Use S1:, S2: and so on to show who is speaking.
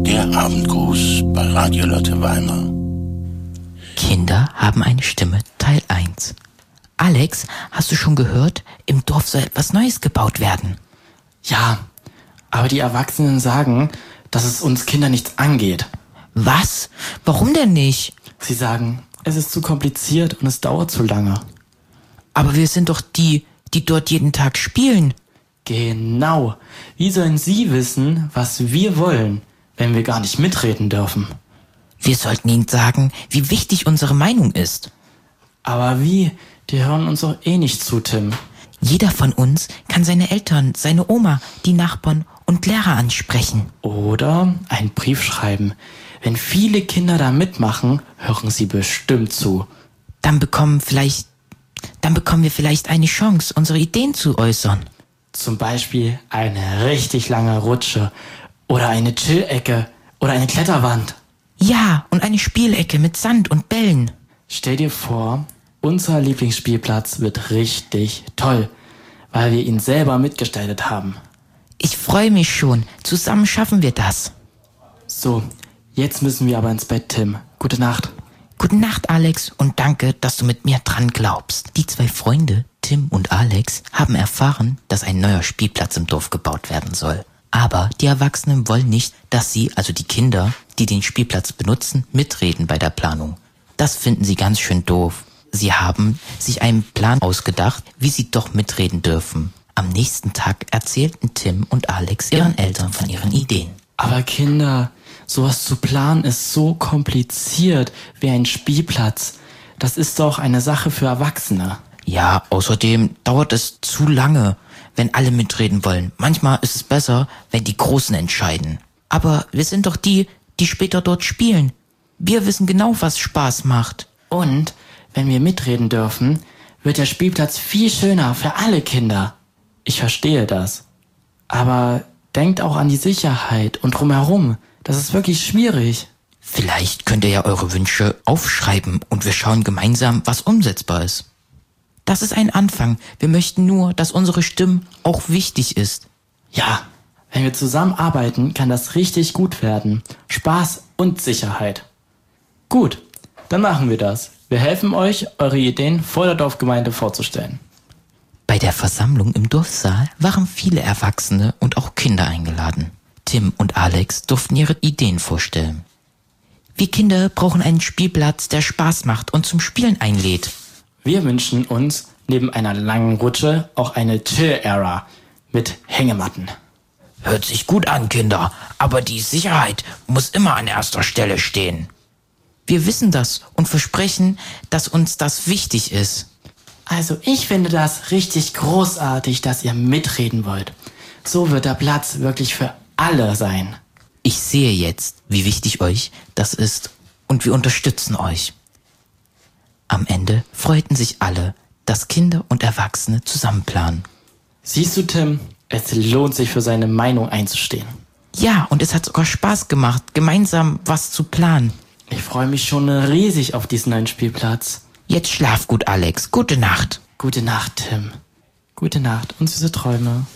S1: Der Abendgruß bei Radio Lotte Weimar.
S2: Kinder haben eine Stimme, Teil 1. Alex, hast du schon gehört? Im Dorf soll etwas Neues gebaut werden.
S3: Ja, aber die Erwachsenen sagen, dass es uns Kinder nichts angeht.
S2: Was? Warum denn nicht?
S3: Sie sagen, es ist zu kompliziert und es dauert zu lange.
S2: Aber wir sind doch die dort jeden Tag spielen.
S3: Genau. Wie sollen Sie wissen, was wir wollen, wenn wir gar nicht mitreden dürfen?
S2: Wir sollten ihnen sagen, wie wichtig unsere Meinung ist.
S3: Aber wie? Die hören uns doch eh nicht zu, Tim.
S2: Jeder von uns kann seine Eltern, seine Oma, die Nachbarn und Lehrer ansprechen.
S3: Oder einen Brief schreiben. Wenn viele Kinder da mitmachen, hören sie bestimmt zu.
S2: Dann bekommen wir vielleicht eine Chance, unsere Ideen zu äußern.
S3: Zum Beispiel eine richtig lange Rutsche oder eine Chill-Ecke oder eine Kletterwand.
S2: Ja, und eine Spielecke mit Sand und Bällen.
S3: Stell dir vor, unser Lieblingsspielplatz wird richtig toll, weil wir ihn selber mitgestaltet haben.
S2: Ich freue mich schon. Zusammen schaffen wir das.
S3: So, jetzt müssen wir aber ins Bett, Tim. Gute Nacht.
S2: Gute Nacht, Alex, und danke, dass du mit mir dran glaubst. Die zwei Freunde, Tim und Alex, haben erfahren, dass ein neuer Spielplatz im Dorf gebaut werden soll. Aber die Erwachsenen wollen nicht, dass sie, also die Kinder, die den Spielplatz benutzen, mitreden bei der Planung. Das finden sie ganz schön doof. Sie haben sich einen Plan ausgedacht, wie sie doch mitreden dürfen. Am nächsten Tag erzählten Tim und Alex ihren Eltern von ihren Ideen.
S3: Aber Kinder, sowas zu planen ist so kompliziert wie ein Spielplatz. Das ist doch eine Sache für Erwachsene.
S2: Ja, außerdem dauert es zu lange, wenn alle mitreden wollen. Manchmal ist es besser, wenn die Großen entscheiden. Aber wir sind doch die später dort spielen. Wir wissen genau, was Spaß macht.
S3: Und wenn wir mitreden dürfen, wird der Spielplatz viel schöner für alle Kinder. Ich verstehe das. Aber denkt auch an die Sicherheit und drumherum. Das ist wirklich schwierig.
S2: Vielleicht könnt ihr ja eure Wünsche aufschreiben und wir schauen gemeinsam, was umsetzbar ist. Das ist ein Anfang. Wir möchten nur, dass unsere Stimme auch wichtig ist.
S3: Ja, wenn wir zusammenarbeiten, kann das richtig gut werden. Spaß und Sicherheit. Gut, dann machen wir das. Wir helfen euch, eure Ideen vor der Dorfgemeinde vorzustellen.
S2: Bei der Versammlung im Dorfsaal waren viele Erwachsene und auch Kinder eingeladen. Tim und Alex durften ihre Ideen vorstellen. Wir Kinder brauchen einen Spielplatz, der Spaß macht und zum Spielen einlädt.
S3: Wir wünschen uns neben einer langen Rutsche auch eine Chill-Era mit Hängematten.
S2: Hört sich gut an, Kinder, aber die Sicherheit muss immer an erster Stelle stehen. Wir wissen das und versprechen, dass uns das wichtig ist.
S3: Also ich finde das richtig großartig, dass ihr mitreden wollt. So wird der Platz wirklich für alle sein.
S2: Ich sehe jetzt, wie wichtig euch das ist und wir unterstützen euch. Am Ende freuten sich alle, dass Kinder und Erwachsene zusammen planen.
S3: Siehst du, Tim, es lohnt sich für seine Meinung einzustehen.
S2: Ja, und es hat sogar Spaß gemacht, gemeinsam was zu planen.
S3: Ich freue mich schon riesig auf diesen neuen Spielplatz.
S2: Jetzt schlaf gut, Alex. Gute Nacht.
S3: Gute Nacht, Tim. Gute Nacht und süße Träume.